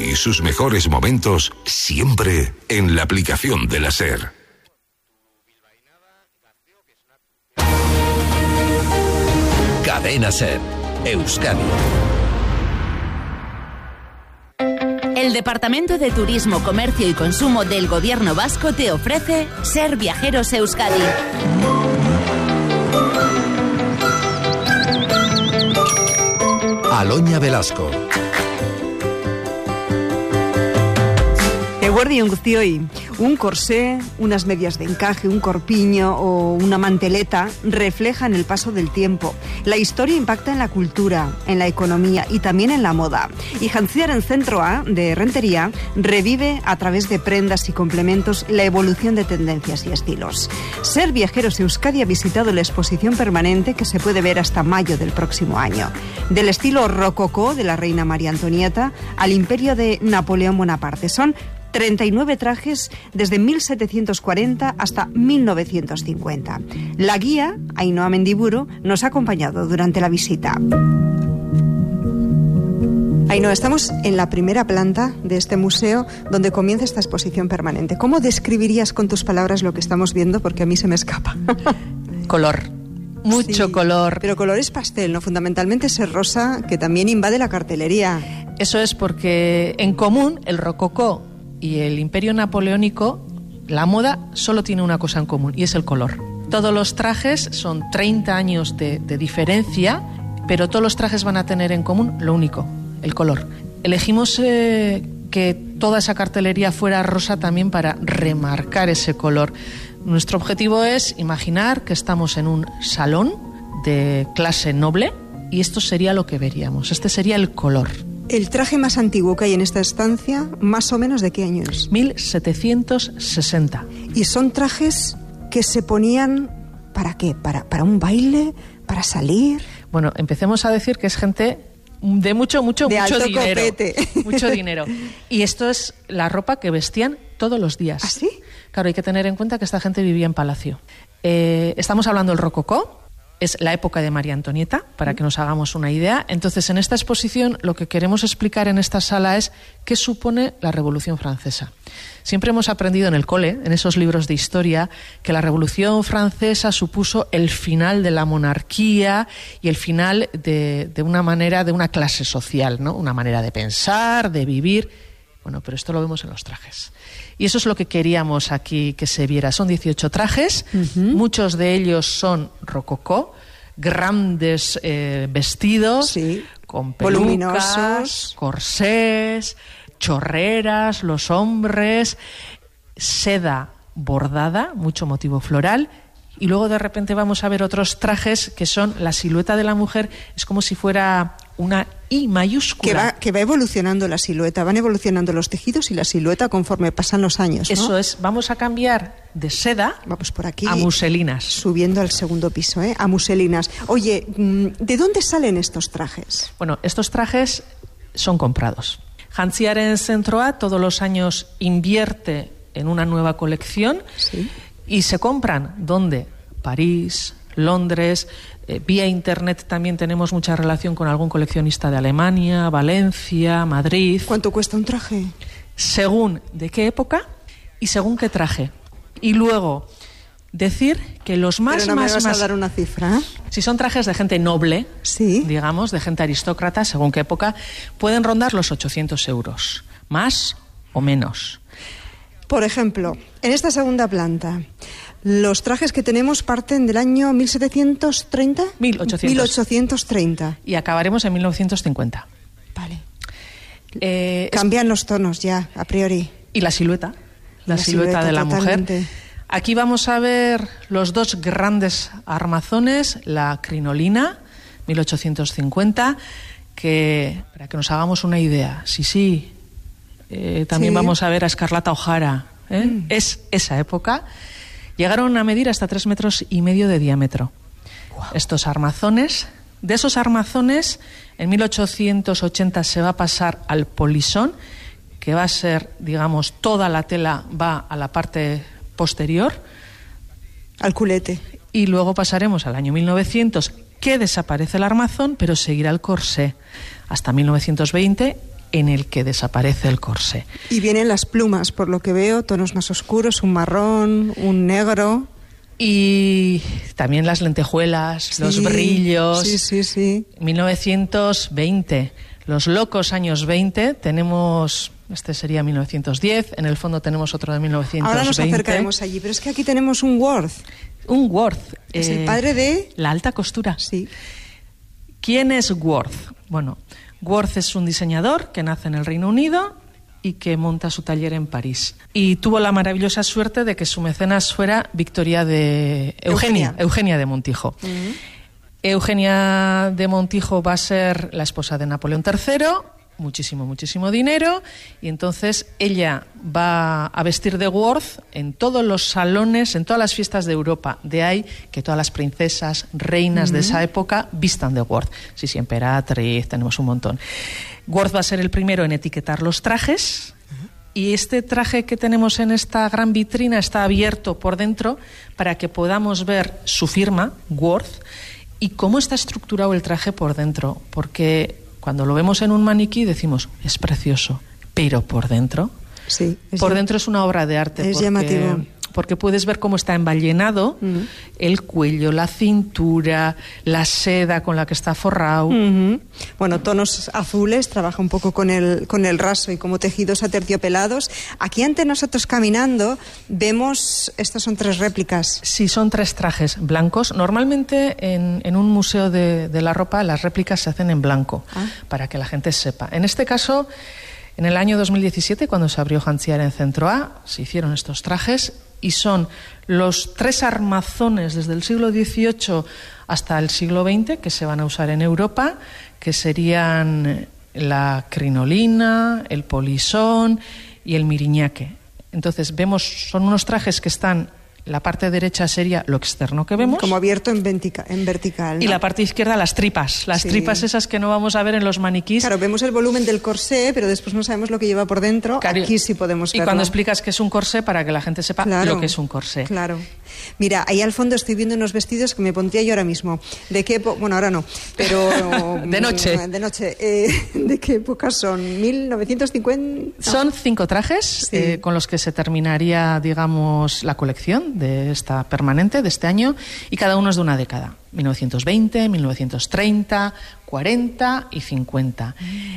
y sus mejores momentos siempre en la aplicación de la SER. Cadena SER, Euskadi. El Departamento de Turismo, Comercio y Consumo del Gobierno Vasco te ofrece SER Viajeros Euskadi. Aloña Velasco. Eguerdi on guztioi. Un corsé, unas medias de encaje, un corpiño o una manteleta reflejan el paso del tiempo. La historia impacta en la cultura, en la economía y también en la moda. Y Jantziaren Centro A de Rentería revive a través de prendas y complementos la evolución de tendencias y estilos. SER Viajeros Euskadi ha visitado la exposición permanente que se puede ver hasta mayo del próximo año. Del estilo rococó de la reina María Antonieta al imperio de Napoleón Bonaparte. Son 39 trajes desde 1740 hasta 1950. La guía, Ainhoa Mendiburu, nos ha acompañado durante la visita. Ainhoa, estamos en la primera planta de este museo donde comienza esta exposición permanente. ¿Cómo describirías con tus palabras lo que estamos viendo? Porque a mí se me escapa. Color. Mucho sí, color. Pero colores pastel, ¿no? Fundamentalmente ese rosa que también invade la cartelería. Eso es porque en común el rococó y el imperio napoleónico, la moda solo tiene una cosa en común y es el color. Todos los trajes son 30 años de diferencia, pero todos los trajes van a tener en común lo único, el color. Elegimos que toda esa cartelería fuera rosa también para remarcar ese color. Nuestro objetivo es imaginar que estamos en un salón de clase noble y esto sería lo que veríamos, este sería el color. El traje más antiguo que hay en esta estancia, ¿más o menos de qué año es? 1760. ¿Y son trajes que se ponían para qué? ¿Para un baile? ¿Para salir? Bueno, empecemos a decir que es gente de mucho alto dinero. Copete. Mucho dinero. Y esto es la ropa que vestían todos los días. ¿Ah, sí? Claro, hay que tener en cuenta que esta gente vivía en palacio. Estamos hablando del rococó. Es la época de María Antonieta, para que nos hagamos una idea. Entonces, en esta exposición, lo que queremos explicar en esta sala es qué supone la Revolución Francesa. Siempre hemos aprendido en el cole, en esos libros de historia, que la Revolución Francesa supuso el final de la monarquía y el final de una manera, de una clase social, ¿no? Una manera de pensar, de vivir. Bueno, pero esto lo vemos en los trajes. Y eso es lo que queríamos aquí que se viera. Son 18 trajes, muchos de ellos son rococó, grandes vestidos, sí, con pelucas, voluminosos, corsés, chorreras, los hombres, seda bordada, mucho motivo floral. Y luego de repente vamos a ver otros trajes que son la silueta de la mujer, es como si fuera una I mayúscula. Que va evolucionando la silueta, van evolucionando los tejidos y la silueta conforme pasan los años, ¿no? Eso es, vamos a cambiar de seda, vamos por aquí, a muselinas. Subiendo al segundo piso, a muselinas. Oye, ¿de dónde salen estos trajes? Bueno, estos trajes son comprados. Jantziaren Centro A todos los años invierte en una nueva colección. Sí. Y se compran, ¿dónde? París, Londres, vía internet también tenemos mucha relación con algún coleccionista de Alemania, Valencia, Madrid. ¿Cuánto cuesta un traje? Según de qué época y según qué traje. Y luego, decir que los más... Pero no me vas a dar una cifra. Si son trajes de gente noble, sí, digamos, de gente aristócrata, según qué época, pueden rondar los 800 euros, más o menos. Por ejemplo, en esta segunda planta, los trajes que tenemos parten del año 1730. 1830. Y acabaremos en 1950. Vale. Cambian los tonos ya, a priori. Y la silueta. La silueta de la totalmente. Mujer. Aquí vamos a ver los dos grandes armazones, la crinolina, 1850, que, para que nos hagamos una idea, sí. También vamos a ver a Escarlata O'Hara. Es esa época. Llegaron a medir hasta 3,5 metros de diámetro. Wow. Estos armazones. De esos armazones, en 1880 se va a pasar al polisón, que va a ser, digamos, toda la tela va a la parte posterior. Al culete. Y luego pasaremos al año 1900, que desaparece el armazón, pero seguirá el corsé hasta 1920, en el que desaparece el corsé. Y vienen las plumas, por lo que veo, tonos más oscuros, un marrón, un negro. Y también las lentejuelas, sí, los brillos. Sí. 1920, los locos años 20, tenemos... Este sería 1910, en el fondo tenemos otro de 1920. Ahora nos acercaremos allí, pero es que aquí tenemos un Worth. Un Worth. Es el padre de... La alta costura. Sí. ¿Quién es Worth? Bueno, Worth es un diseñador que nace en el Reino Unido y que monta su taller en París. Y tuvo la maravillosa suerte de que su mecenas fuera Eugenia de Montijo. Uh-huh. Eugenia de Montijo va a ser la esposa de Napoleón III, muchísimo dinero, y entonces ella va a vestir de Worth en todos los salones, en todas las fiestas de Europa. De ahí que todas las princesas, reinas de esa época vistan de Worth. Sí, emperatriz, tenemos un montón. Worth va a ser el primero en etiquetar los trajes, y este traje que tenemos en esta gran vitrina está abierto por dentro para que podamos ver su firma, Worth, y cómo está estructurado el traje por dentro, porque cuando lo vemos en un maniquí decimos, es precioso, pero por dentro, sí, por dentro es una obra de arte. Es llamativo. Porque puedes ver cómo está emballenado el cuello, la cintura, la seda con la que está forrado. Bueno, tonos azules, trabaja un poco con el raso y como tejidos aterciopelados. Aquí ante nosotros caminando vemos, estas son 3 réplicas. Sí, son 3 trajes blancos. Normalmente en un museo de la ropa las réplicas se hacen en blanco, para que la gente sepa. En este caso, en el año 2017, cuando se abrió Hantziar en Centro A, se hicieron estos trajes y son los 3 armazones desde el siglo XVIII hasta el siglo XX que se van a usar en Europa, que serían la crinolina, el polisón y el miriñaque. Entonces son unos trajes que están... La parte derecha sería lo externo que vemos. Como abierto en vertical, ¿no? Y la parte izquierda, las tripas. Las tripas esas que no vamos a ver en los maniquís. Claro, vemos el volumen del corsé, pero después no sabemos lo que lleva por dentro. Claro, aquí sí podemos verlo. Y cuando explicas que es un corsé, para que la gente sepa lo que es un corsé. Claro. Mira, ahí al fondo estoy viendo unos vestidos que me pondría yo ahora mismo. ¿De qué época? Bueno, ahora no, pero... De noche. ¿De qué época son? ¿1950? Son 5 trajes con los que se terminaría, digamos, la colección de esta permanente de este año, y cada uno es de una década: 1920, 1930, 40 y 50.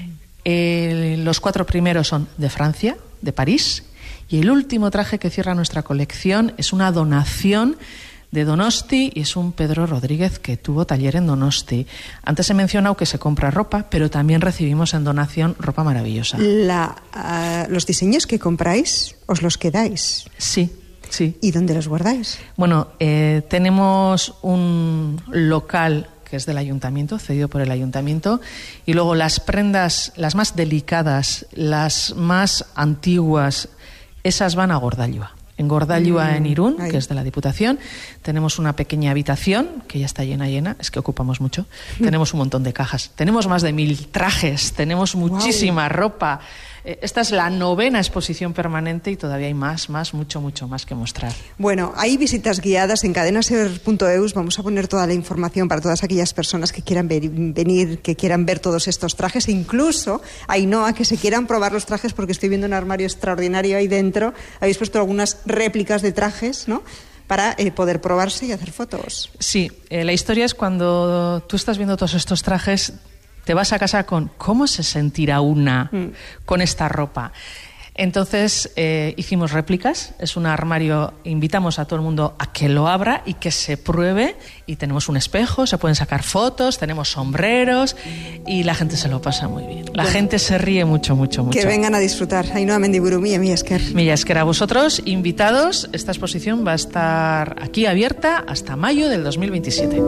Los 4 primeros son de Francia, de París, y el último traje que cierra nuestra colección es una donación de Donosti, y es un Pedro Rodríguez que tuvo taller en Donosti. Antes he mencionado que se compra ropa, pero también recibimos en donación ropa maravillosa. ¿Los diseños que compráis os los quedáis? Sí. ¿Y dónde los guardáis? Bueno, tenemos un local que es del ayuntamiento, cedido por el ayuntamiento, y luego las prendas, las más delicadas, las más antiguas, esas van a Gordallua. En Gordallua, en Irún, que es de la Diputación, tenemos una pequeña habitación que ya está llena, es que ocupamos mucho. Tenemos un montón de cajas, tenemos más de 1000 trajes, tenemos muchísima ropa. Esta es la 9ª exposición permanente y todavía hay mucho más que mostrar. Bueno, hay visitas guiadas en cadenaser.eus. Vamos a poner toda la información para todas aquellas personas que quieran venir, que quieran ver todos estos trajes, e incluso, Ainhoa, que se quieran probar los trajes, porque estoy viendo un armario extraordinario ahí dentro. Habéis puesto algunas réplicas de trajes, ¿no?, para poder probarse y hacer fotos. Sí, la historia es cuando tú estás viendo todos estos trajes, te vas a casa con ¿cómo se sentirá una con esta ropa? Entonces hicimos réplicas, es un armario, invitamos a todo el mundo a que lo abra y que se pruebe, y tenemos un espejo, se pueden sacar fotos, tenemos sombreros y la gente se lo pasa muy bien. La gente se ríe mucho. Que vengan a disfrutar. Ainhoa Mendiburu, Mila Esker. Mila Esker a vosotros, invitados. Esta exposición va a estar aquí abierta hasta mayo del 2027.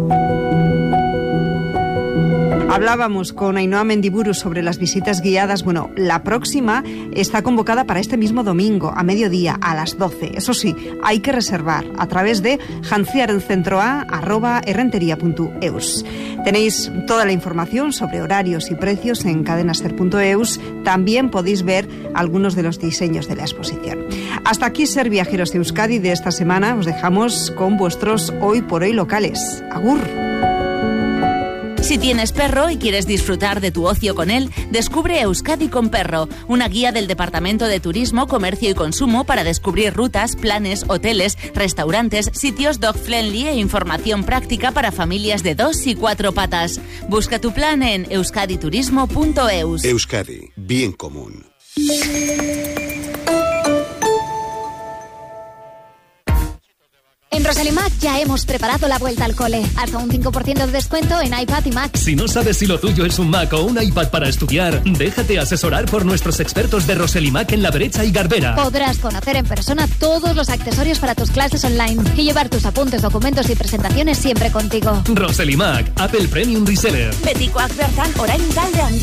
Hablábamos con Ainhoa Mendiburu sobre las visitas guiadas. Bueno, la próxima está convocada para este mismo domingo, a mediodía, a las 12. Eso sí, hay que reservar a través de hantziarencentroa@errenteria.eus. Tenéis toda la información sobre horarios y precios en cadenaser.eus. También podéis ver algunos de los diseños de la exposición. Hasta aquí Ser Viajeros de Euskadi de esta semana. Os dejamos con vuestros hoy por hoy locales. Agur. Si tienes perro y quieres disfrutar de tu ocio con él, descubre Euskadi con Perro, una guía del Departamento de Turismo, Comercio y Consumo para descubrir rutas, planes, hoteles, restaurantes, sitios dog-friendly e información práctica para familias de 2 y 4 patas. Busca tu plan en euskaditurismo.eus. Euskadi, bien común. En Rosalimac ya hemos preparado la vuelta al cole. Hasta un 5% de descuento en iPad y Mac. Si no sabes si lo tuyo es un Mac o un iPad para estudiar, déjate asesorar por nuestros expertos de Rosalimac en La Brecha y Garbera. Podrás conocer en persona todos los accesorios para tus clases online y llevar tus apuntes, documentos y presentaciones siempre contigo. Rosalimac, Apple Premium Reseller. Betikoak bertan orain talde handi